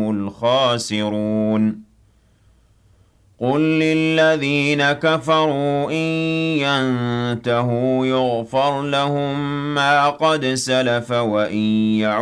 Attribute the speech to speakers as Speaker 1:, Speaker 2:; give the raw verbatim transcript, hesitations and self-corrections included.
Speaker 1: هم الخاسرون قل للذين كفروا إن ينتهوا يغفر لهم ما قد سلف وإن يعودوا